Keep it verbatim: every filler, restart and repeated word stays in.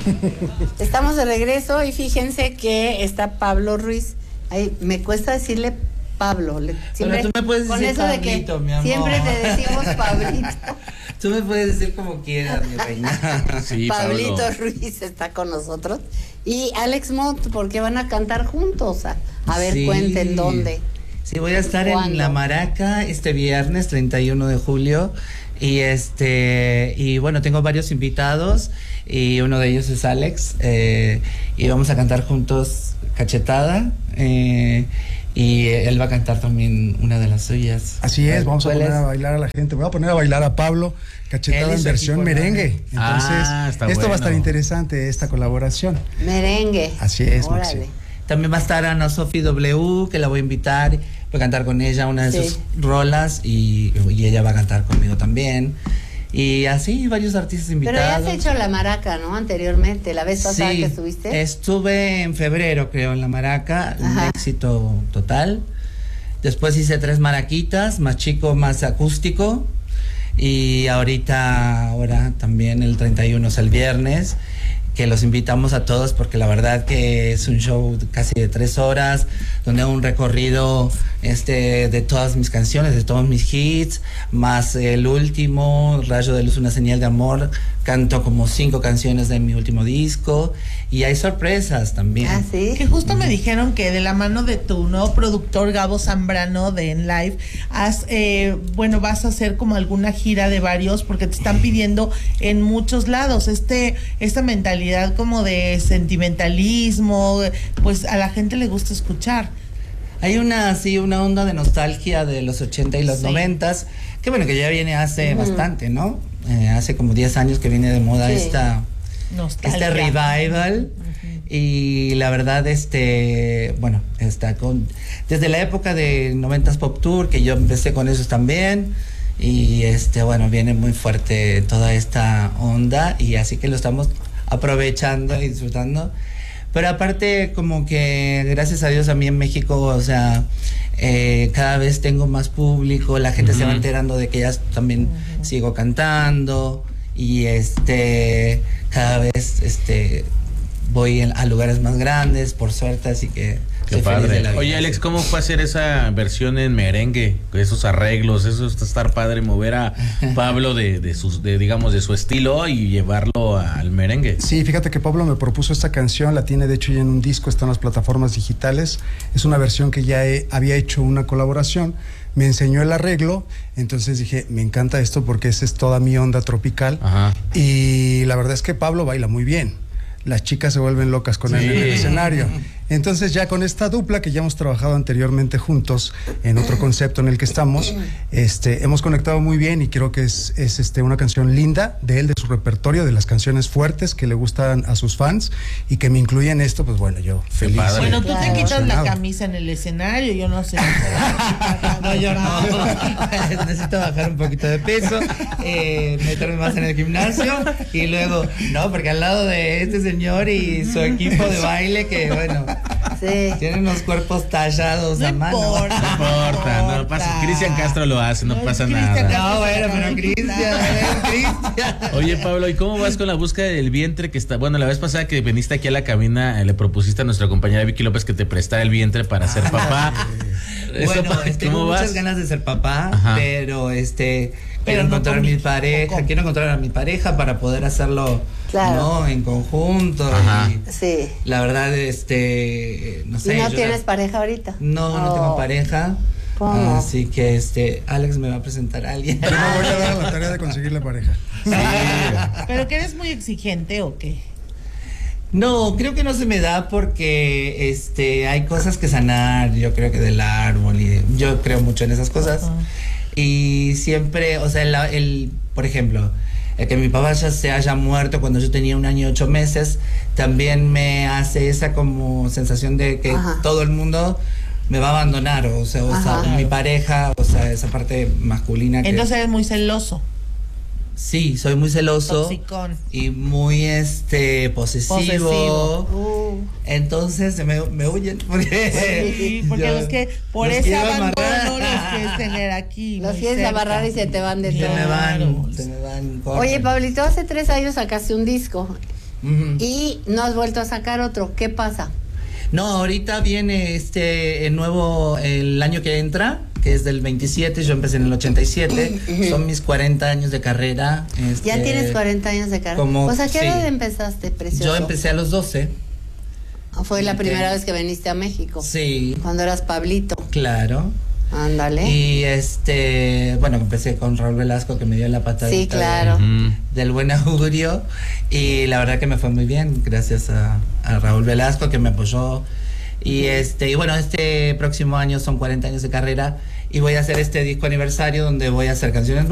Estamos de regreso y fíjense que está Pablo Ruiz. Ay, me cuesta decirle Pablo. Le, siempre, Pero tú me puedes decir con eso Pablito, de que mi amor. siempre te decimos Pablito. Tú me puedes decir como quieras, mi reina. Sí, Pablito Pablo. Ruiz está con nosotros. Y Alex Mott, porque van a cantar juntos. A, a ver, Sí. cuenten dónde. Sí, voy a estar ¿Cuándo? en La Maraca este viernes treinta y uno de julio. Y este, y bueno, tengo varios invitados. Y uno de ellos es Alex. Eh, y vamos a cantar juntos Cachetada. Eh, y él va a cantar también una de las suyas. Así es, vamos a ¿Cuál poner es? a bailar a la gente. Voy a poner a bailar a Pablo Cachetada Él en hizo versión aquí con merengue. Ana. Entonces, Ah, está esto va a bueno. estar interesante, esta colaboración. Merengue. Así es, Órale. Maxi. También va a estar Ana Sofi W, que la voy a invitar. Voy a cantar con ella una de Sí. sus rolas y, y ella va a cantar conmigo también. Y así varios artistas Pero ya invitados. has hecho La Maraca, ¿no? Anteriormente, la vez pasada Sí, que estuviste. estuve en febrero, creo, en La Maraca, un Ajá. éxito total. Después hice tres maraquitas, más chico, más acústico. Y ahorita, ahora también el treinta y uno es el viernes, que los invitamos a todos porque la verdad que es un show casi de tres horas, donde hago un recorrido este, de todas mis canciones, de todos mis hits, más el último, Rayo de Luz, una señal de amor. Canto como cinco canciones de mi último disco y hay sorpresas también. Ah, sí. Que justo me dijeron que de la mano de tu nuevo productor Gabo Zambrano de En Live, has, eh, bueno, vas a hacer como alguna gira de varios porque te están pidiendo en muchos lados este esta mentalidad como de sentimentalismo, pues a la gente le gusta escuchar. Hay una, sí, una onda de nostalgia de los ochenta y los Sí. noventas, que bueno, que ya viene hace Ujú. bastante, ¿no? Eh, hace como diez años que viene de moda Sí. esta, Nostalgia. este revival. Y la verdad, este, bueno, está con, desde la época de noventas Pop Tour, que yo empecé con esos también. Y este, bueno, viene muy fuerte toda esta onda, y así que lo estamos aprovechando y disfrutando. Pero aparte, como que gracias a Dios a mí en México, o sea, eh, cada vez tengo más público, la gente uh-huh. se va enterando de que ya también uh-huh. sigo cantando, y este, cada vez este voy en, a lugares más grandes, por suerte, así que qué padre. Oye, Alex, ¿cómo fue hacer esa versión en merengue? Esos arreglos, eso está estar padre, mover a Pablo de, de sus, de, digamos, de su estilo y llevarlo al merengue. Sí, fíjate que Pablo me propuso esta canción, la tiene de hecho ya en un disco, está en las plataformas digitales. Es una versión que ya he, había hecho una colaboración. Me enseñó el arreglo, entonces dije, me encanta esto porque esa es toda mi onda tropical. Ajá. Y la verdad es que Pablo baila muy bien. Las chicas se vuelven locas con él sí. en el escenario. Entonces ya con esta dupla que ya hemos trabajado anteriormente juntos en otro concepto en el que estamos, este, hemos conectado muy bien y creo que es, es este, una canción linda de él, de su repertorio, de las canciones fuertes que le gustan a sus fans y que me incluyen esto, pues bueno, yo feliz. Bueno, tú te claro. quitas la camisa en el escenario, yo no sé. No, yo no. Necesito bajar un poquito de peso, eh, meterme más en el gimnasio y luego, no, porque al lado de este señor y su equipo de baile que, bueno, sí. tienen unos cuerpos tallados no a mano. Importa, no importa, no pasa. Cristian Castro lo hace, no, no pasa nada. No, bueno, pero Cristian, Cristian. Oye, Pablo, ¿y cómo vas con la búsqueda del vientre que está? Bueno, la vez pasada que viniste aquí a la cabina, le propusiste a nuestra compañera Vicky López que te prestara el vientre para ser papá. Bueno, ¿Cómo tengo vas? muchas ganas de ser papá, Ajá. pero este Pero quiero no encontrar a mi pareja, con... quiero encontrar a mi pareja para poder hacerlo, claro. ¿no? En conjunto. Ajá. Y sí. La verdad, este, no sé. ¿Y no yo tienes la... pareja ahorita? No, no oh. tengo pareja. ¿Cómo? Así que este, Alex me va a presentar a alguien. Yo me voy a dar la tarea de conseguirle pareja. Sí. ¿Pero que eres muy exigente o qué? No, creo que no se me da porque este hay cosas que sanar, yo creo que del árbol, y yo creo mucho en esas cosas. Uh-huh. Y siempre, o sea, el, el, por ejemplo, el que mi papá ya se haya muerto cuando yo tenía un año y ocho meses, también me hace esa como sensación de que uh-huh. todo el mundo me va a abandonar, o sea, o sea, mi pareja, o sea, esa parte masculina. Entonces que, eres muy celoso. Sí, soy muy celoso. Toxicón. Y muy este posesivo. posesivo. Uh. Entonces me, me huyen porque, sí, porque yo, los que por los ese abandono los quieres tener aquí. Los quieres amarrar y se te van de se todo. me van, se me van. Oye, Pablito, hace tres años sacaste un disco Ujú. Y no has vuelto a sacar otro. ¿Qué pasa? No, ahorita viene este el nuevo, el año que entra, que es del veintisiete, yo empecé en el ochenta y siete, son mis cuarenta años de carrera. Este, Ya tienes cuarenta años de carrera. como- O sea, ¿qué sí. edad empezaste, precioso? Yo empecé a los doce. Fue la primera Ok. vez que viniste a México. Sí, Cuando eras Pablito. claro. Ándale. Y este, bueno, empecé con Raúl Velasco, que me dio la patadita Sí, claro. de- Ujú. del buen augurio, y la verdad que me fue muy bien gracias a, a Raúl Velasco, que me apoyó. Y este, y bueno, este próximo año son cuarenta años de carrera y voy a hacer este disco aniversario donde voy a hacer canciones